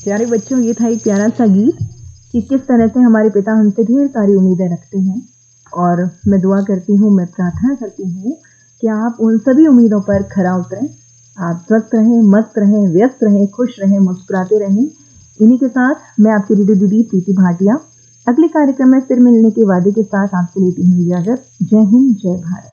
प्यारे बच्चों, ये था एक प्यारा सा गीत कि किस तरह से हमारे पिता हमसे ढेर सारी उम्मीदें रखते हैं। और मैं दुआ करती हूँ, मैं प्रार्थना करती हूँ कि आप उन सभी उम्मीदों पर खरा उतरें। आप स्वस्थ रहें, मस्त रहें, व्यस्त रहें, खुश रहें, मुस्कुराते रहें। इन्हीं के साथ मैं आपकी रेडियो दीदी प्रीति भाटिया अगले कार्यक्रम में फिर मिलने के वादे के साथ आपसे लेती हूँ इजाजत। जय हिंद, जय भारत।